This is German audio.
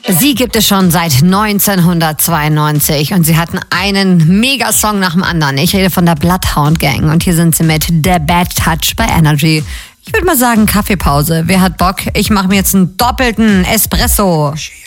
Sie gibt es schon seit 1992 und sie hatten einen Megasong nach dem anderen. Ich rede von der Bloodhound Gang und hier sind sie mit The Bad Touch bei Energy. Ich würde mal sagen Kaffeepause. Wer hat Bock? Ich mache mir jetzt einen doppelten Espresso.